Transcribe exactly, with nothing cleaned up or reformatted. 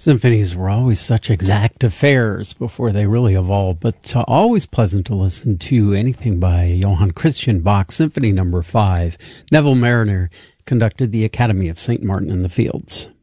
Symphonies were always such exact affairs before they really evolved, but uh, always pleasant to listen to anything by Johann Christian Bach. Symphony number five. Neville Marriner conducted the Academy of Saint Martin in the Fields.